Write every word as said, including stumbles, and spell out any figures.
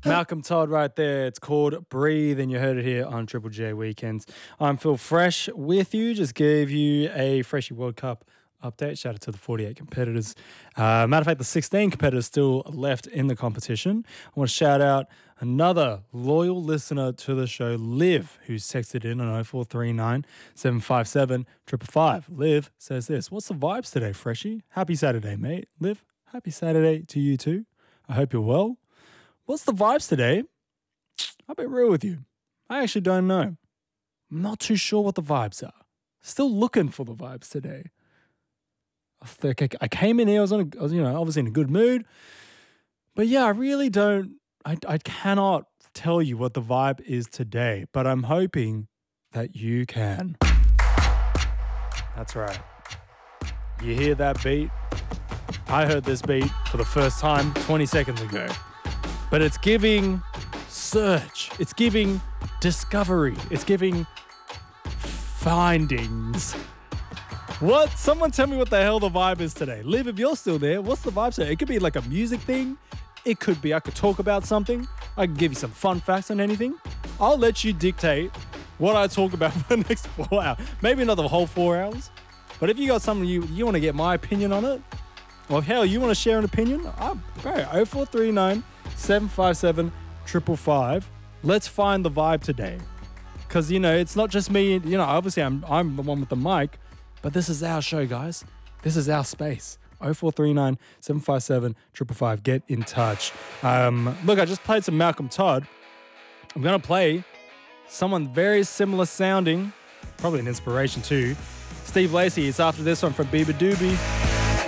Malcolm Todd right there. It's called Breathe, and you heard it here on Triple J Weekends. I'm Phil Fresh with you. Just gave you a Freshie World Cup update. Shout out to the forty-eight competitors. Uh, matter of fact, the sixteen competitors still left in the competition. I want to shout out another loyal listener to the show, Liv, who's texted in on oh four three nine, seven five seven, five five five. Liv says this: what's the vibes today, Freshie? Happy Saturday, mate. Liv, happy Saturday to you too. I hope you're well. What's the vibes today? I'll be real with you. I actually don't know. I'm not too sure what the vibes are. Still looking for the vibes today. I think I came in here, I was, on a, I was, you know, obviously in a good mood. But yeah, I really don't, I, I cannot tell you what the vibe is today, but I'm hoping that you can. That's right. You hear that beat? I heard this beat for the first time twenty seconds ago. But it's giving search. It's giving discovery. It's giving findings. What? Someone tell me what the hell the vibe is today. Liv, if you're still there, what's the vibe today? It could be like a music thing. It could be I could talk about something. I can give you some fun facts on anything. I'll let you dictate what I talk about for the next four hours. Maybe not the whole four hours. But if you got something you, you want to get my opinion on it, or hell, you want to share an opinion, oh, bro, oh four three nine, seven five seven, five five five. Let's find the vibe today. Because, you know, it's not just me. You know, obviously I'm I'm the one with the mic. But this is our show, guys. This is our space. oh four three nine, seven five seven, five five five. Get in touch. Um, look, I just played some Malcolm Todd. I'm going to play someone very similar sounding. Probably an inspiration too. Steve Lacy. It's after this one from Bieber Doobie.